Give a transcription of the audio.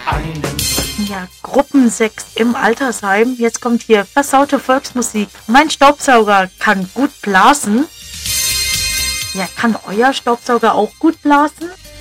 Ja, Gruppensex im Altersheim. Jetzt kommt hier versaute Volksmusik. Mein Staubsauger kann gut blasen. Ja, kann euer Staubsauger auch gut blasen?